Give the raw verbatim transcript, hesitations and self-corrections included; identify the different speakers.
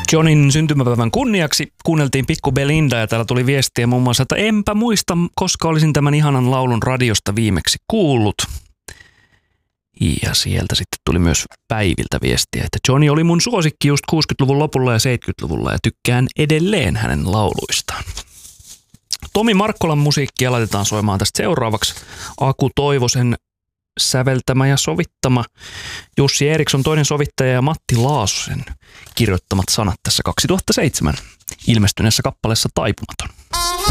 Speaker 1: Johnin syntymäpäivän kunniaksi kuunneltiin Pikku Belinda ja täällä tuli viestiä muun muassa, että enpä muista, koska olisin tämän ihanan laulun radiosta viimeksi kuullut. Ja sieltä sitten tuli myös Päiviltä viestiä, että Johnny oli mun suosikki just kuusikymmentäluvun lopulla ja seitsemänkymmentäluvulla ja tykkään edelleen hänen lauluistaan. Tomi Markkolan musiikkia laitetaan soimaan tästä seuraavaksi. Aku Toivosen säveltämä ja sovittama. Jussi Eriksson toinen sovittaja ja Matti Laasosen kirjoittamat sanat tässä kaksituhattaseitsemän ilmestyneessä kappaleessa Taipumaton.